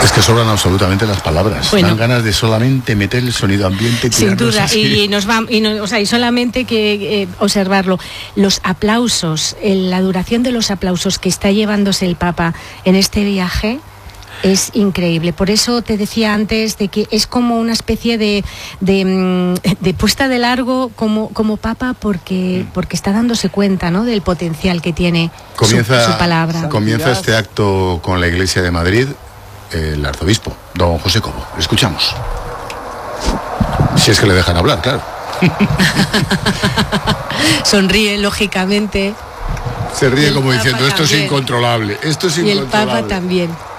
Es que sobran absolutamente las palabras. Bueno. Dan ganas de solamente meter el sonido ambiente. Sin duda, así. y solamente que observarlo. Los aplausos, la duración de los aplausos que está llevándose el Papa en este viaje es increíble. Por eso te decía antes de que es como una especie de puesta de largo como Papa, porque está dándose cuenta, ¿no?, del potencial que tiene su palabra. Comienza este acto con la Iglesia de Madrid, el arzobispo, don José Cobo. Escuchamos. Si es que le dejan hablar, claro. Sonríe, lógicamente. Se ríe como diciendo, Papa esto también. es incontrolable, esto es Y incontrolable. el Papa también.